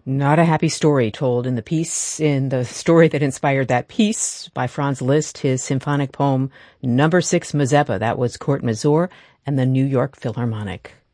Not a happy story told in the story that inspired that piece by Franz Liszt, his symphonic poem Number 6 Mazeppa. That was Kurt Masur and the New York Philharmonic.